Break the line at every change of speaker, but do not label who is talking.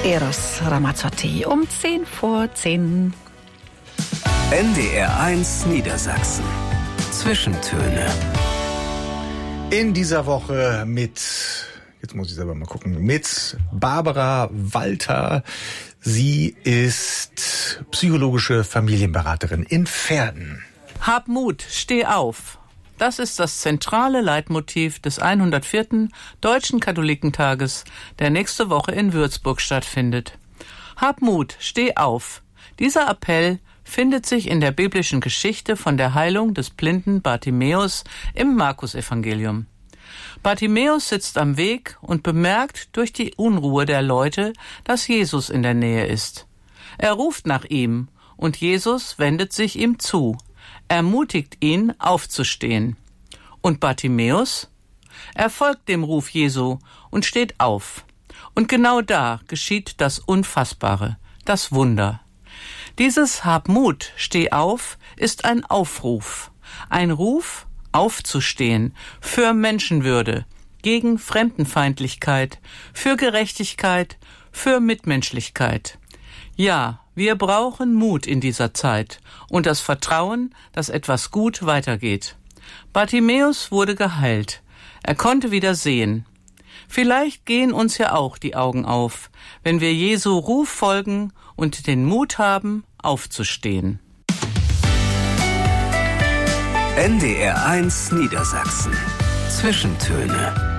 Eros Ramazzotti um 10:10.
NDR 1 Niedersachsen. Zwischentöne.
In dieser Woche jetzt muss ich selber mal gucken, mit Barbara Walter. Sie ist psychologische Familienberaterin in Verden.
Hab Mut, steh auf. Das ist das zentrale Leitmotiv des 104. Deutschen Katholikentages, der nächste Woche in Würzburg stattfindet. Hab Mut, steh auf. Dieser Appell findet sich in der biblischen Geschichte von der Heilung des blinden Bartimäus im Markus-Evangelium. Bartimäus sitzt am Weg und bemerkt durch die Unruhe der Leute, dass Jesus in der Nähe ist. Er ruft nach ihm und Jesus wendet sich ihm zu, ermutigt ihn, aufzustehen. Und Bartimäus? Er folgt dem Ruf Jesu und steht auf. Und genau da geschieht das Unfassbare, das Wunder. Dieses Hab Mut, steh auf ist ein Aufruf, ein Ruf, aufzustehen, für Menschenwürde, gegen Fremdenfeindlichkeit, für Gerechtigkeit, für Mitmenschlichkeit. Ja, wir brauchen Mut in dieser Zeit und das Vertrauen, dass etwas gut weitergeht. Bartimäus wurde geheilt. Er konnte wieder sehen. Vielleicht gehen uns ja auch die Augen auf, wenn wir Jesu Ruf folgen und den Mut haben, aufzustehen.
NDR 1 Niedersachsen. Zwischentöne.